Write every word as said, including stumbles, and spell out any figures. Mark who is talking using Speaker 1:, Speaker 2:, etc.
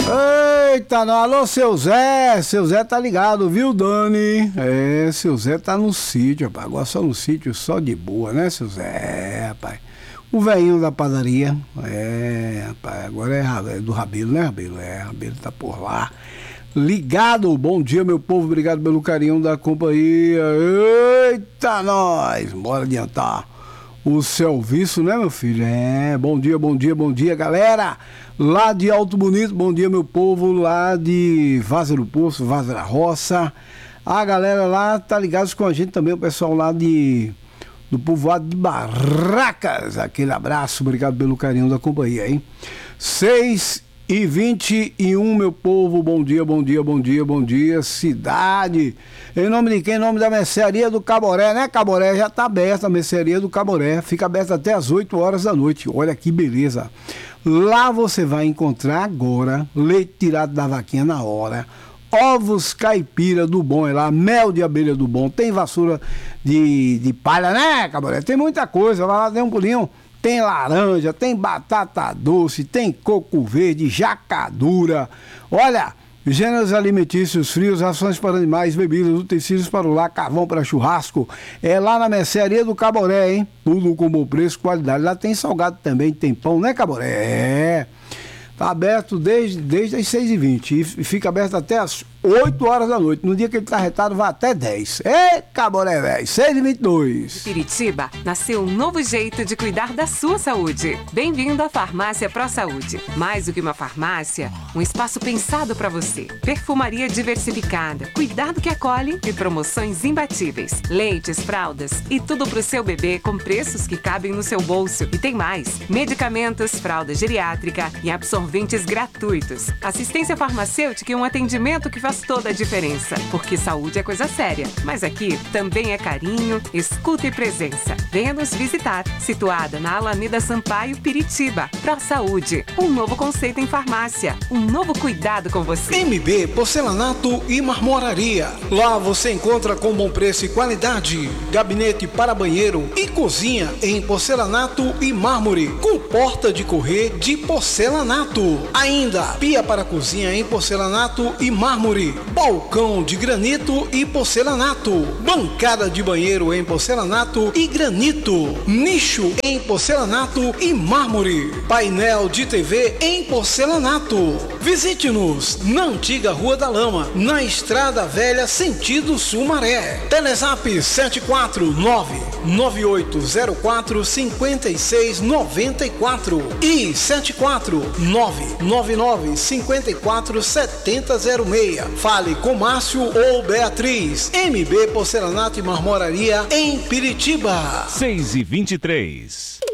Speaker 1: Eita, não. Alô, seu Zé. Seu Zé tá ligado, viu, Dani? É, seu Zé tá no sítio, rapaz. Agora só no sítio, só de boa, né, seu Zé, rapaz? O velhinho da padaria. É, rapaz, agora é, é do Rabelo, né, Rabelo? É, Rabelo tá por lá. Ligado, bom dia, meu povo. Obrigado pelo carinho da companhia. Eita, nós. Bora adiantar. O serviço, né, meu filho? É, bom dia, bom dia, bom dia, galera. Lá de Alto Bonito, bom dia, meu povo. Lá de Vaza do Poço, Vaza da Roça. A galera lá tá ligados com a gente também, o pessoal lá de do povoado de Barracas. Aquele abraço, obrigado pelo carinho da companhia, hein? seis e vinte e um, meu povo, bom dia, bom dia, bom dia, bom dia, cidade. Em nome de quem? Em nome da mercearia do Caboré, né, Caboré? Já tá aberta a mercearia do Caboré, fica aberta até as oito horas da noite, olha que beleza. Lá você vai encontrar agora leite tirado da vaquinha na hora, ovos caipira do bom, é lá, mel de abelha do bom, tem vassoura de, de palha, né, Caboré? Tem muita coisa, vai lá, dê um pulinho. Tem laranja, tem batata doce, tem coco verde, jacadura. Olha, gêneros alimentícios, frios, rações para animais, bebidas, utensílios para o lar, carvão para churrasco. É lá na mercearia do Caboré, hein? Tudo com bom preço, qualidade. Lá tem salgado também, tem pão, né, Caboré? É. Tá aberto desde, desde as seis e vinte e fica aberto até as oito horas da noite. No dia que ele tá retado, vai até dez. Ê, Caboré, velho, seis e vinte e dois.
Speaker 2: Piritiba, nasceu um novo jeito de cuidar da sua saúde. Bem-vindo à Farmácia Pro Saúde. Mais do que uma farmácia, um espaço pensado para você. Perfumaria diversificada, cuidado que acolhe e promoções imbatíveis. Leites, fraldas e tudo pro seu bebê com preços que cabem no seu bolso. E tem mais, medicamentos, fralda geriátrica e absorventes gratuitos. Assistência farmacêutica e um atendimento que faz toda a diferença, porque saúde é coisa séria, mas aqui também é carinho, escuta e presença. Venha nos visitar, situada na Alameda Sampaio, Piritiba. Pro Saúde, um novo conceito em farmácia, um novo cuidado com você.
Speaker 3: M B Porcelanato e Marmoraria. Lá você encontra com bom preço e qualidade, gabinete para banheiro e cozinha em porcelanato e mármore, com porta de correr de porcelanato. Ainda pia para cozinha em porcelanato e mármore, balcão de granito e porcelanato, bancada de banheiro em porcelanato e granito, nicho em porcelanato e mármore, painel de T V em porcelanato. Visite-nos na antiga Rua da Lama, na Estrada Velha, sentido Sumaré. Telezap sete quatro nove nove oito zero quatro cinco seis nove quatro e sete quatro nove nove nove cinco quatro sete zero zero seis. Fale com Márcio ou Beatriz. M B Porcelanato e Marmoraria em Piritiba.
Speaker 4: seis e vinte e três.